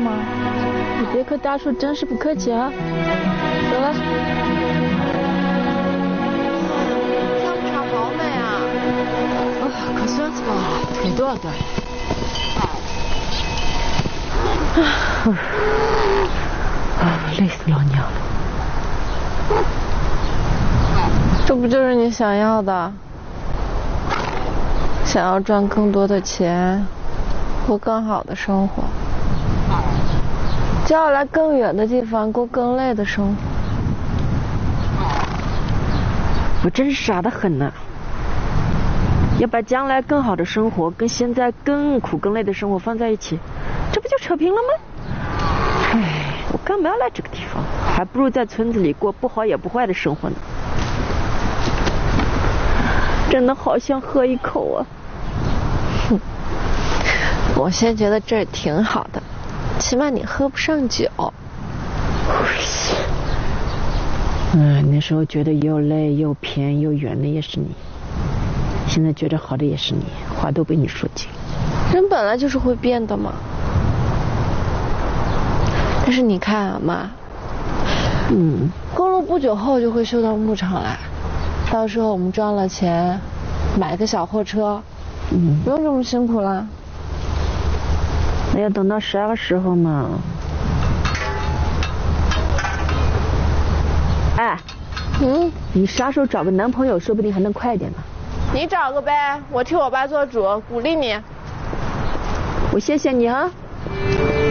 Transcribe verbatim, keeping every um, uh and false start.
吗？你别克大叔真是不客气啊！走了。 香肠好美啊！ 啊，可酸死了，腿多少段？啊，累死老娘了！ 这不就是你想要的？想要赚更多的钱，过更好的生活，就要来更远的地方过更累的生活。 我真是傻得很呢！要把将来更好的生活跟现在更苦更累的生活放在一起，这不就扯平了吗？唉，我干嘛要来这个地方？还不如在村子里过不好也不坏的生活呢。真的好想喝一口啊！ 哼，我先觉得这儿挺好的，起码你喝不上酒。 嗯，那时候觉得又累又偏又远的也是你，现在觉得好的也是你，话都被你说尽。 人本来就是会变的嘛。但是你看啊，妈， 嗯， 公路不久后就会修到牧场来，到时候我们赚了钱，买个小货车， 嗯， 不用这么辛苦了。 那要等到啥个时候嘛？哎， 嗯， 你啥时候找个男朋友，说不定还能快一点呢。 你找个呗，我替我爸做主，鼓励你。 我谢谢你啊。